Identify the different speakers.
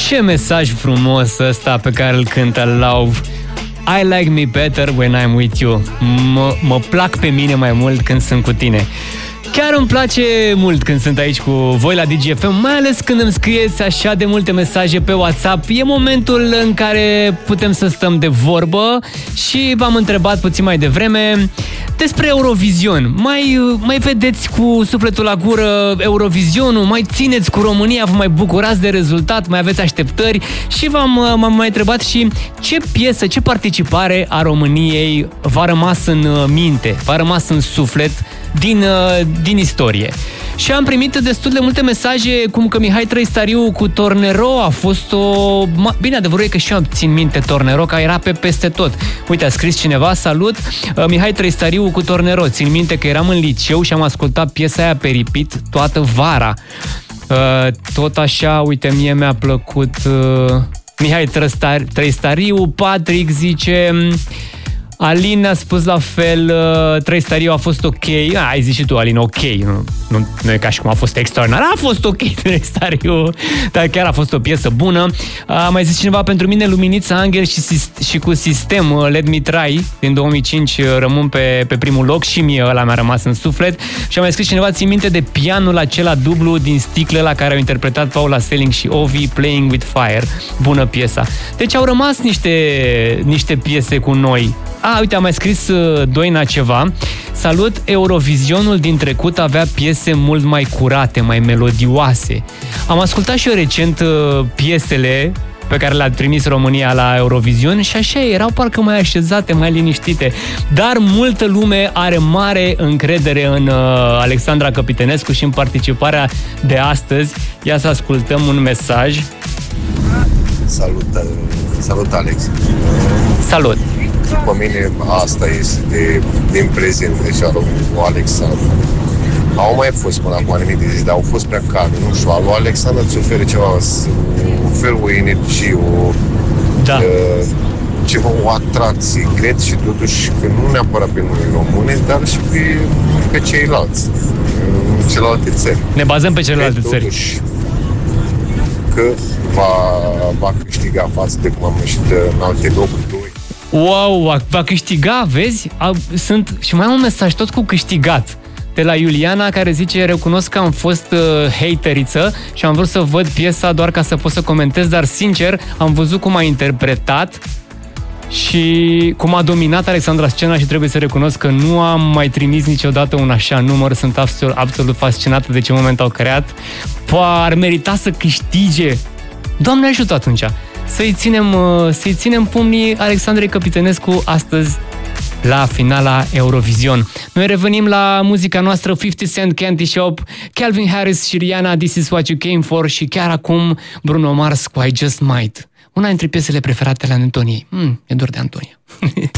Speaker 1: Ce mesaj frumos ăsta pe care îl cântă Love. I like me better when I'm with you. Mă plac pe mine mai mult când sunt cu tine. Chiar îmi place mult când sunt aici cu voi la DGFM, mai ales când îmi scrieți așa de multe mesaje pe WhatsApp. E momentul în care putem să stăm de vorbă și v-am întrebat puțin mai devreme despre Eurovision. Mai vedeți cu sufletul la gură Eurovisionul? Mai țineți cu România? Vă mai bucurați de rezultat? Mai aveți așteptări? Și m-am mai întrebat și ce piesă, ce participare a României v-a rămas în minte, v-a rămas în suflet din istorie. Și am primit destul de multe mesaje, cum că Mihai Trăistariu cu Tornero a fost o... Bine, adevărul e că și eu țin minte Tornero, că era peste tot. Uite, a scris cineva, salut, Mihai Trăistariu cu Tornero. Țin minte că eram în liceu și am ascultat piesa aia pe repeat toată vara. Tot așa, uite, mie mi-a plăcut Mihai Trăistariu. Patrick zice... Alin a spus la fel, Trăistariu a fost ok. Ai zis și tu, Alin, ok. Nu e ca și cum a fost extraordinar. A fost ok Trăistariu, dar chiar a fost o piesă bună. A mai zis cineva, pentru mine Luminița, Angel și cu Sistem, Let Me Try, din 2005 rămân pe primul loc și mie ăla mi-a rămas în suflet. Și a mai scris cineva, țin minte de pianul acela dublu din sticle la care au interpretat Paula Selling și Ovi, Playing with Fire. Bună piesa. Deci au rămas niște piese cu noi. Uite, a mai scris Doina ceva. Salut, Eurovizionul din trecut avea piese mult mai curate, mai melodioase. Am ascultat și eu recent piesele pe care le-a trimis România la Eurovision și așa erau parcă mai așezate, mai liniștite. Dar multă lume are mare încredere în Alexandra Căpitănescu și în participarea de astăzi. Ia să ascultăm un mesaj.
Speaker 2: Salut, Alex.
Speaker 1: Salut.
Speaker 2: După mine, asta este din prezent, deci o Alexandru. Au mai fost până acum anumite zile, dar au fost prea calme, nu știu, alu Alexandru îți oferă ceva, un fel, o energie, ceva, o atracție, cred, și totuși că nu neapărat pe noi române, dar și pe ceilalți, în celelalte țări.
Speaker 1: Ne bazăm pe celelalte țări. Totuși,
Speaker 2: că va câștiga față de cum am ieșit în alte locuri.
Speaker 1: Wow, va câștiga, vezi? Sunt și mai am un mesaj tot cu câștigat de la Iuliana, care zice: recunosc că am fost hateriță și am vrut să văd piesa doar ca să pot să comentez, dar sincer am văzut cum a interpretat și cum a dominat Alexandra scena și trebuie să recunosc că nu am mai trimis niciodată un așa număr. Sunt absolut fascinată de ce moment au creat. Ar merita să câștige. Doamne ajută atunci! Să-i ținem pumnii Alexandrei Căpitănescu astăzi la finala Eurovision. Noi revenim la muzica noastră, 50 Cent, Candy Shop, Calvin Harris și Rihanna, This Is What You Came For, și chiar acum Bruno Mars cu I Just Might. Una dintre piesele preferate ale Antoniei. E dor de Antonia.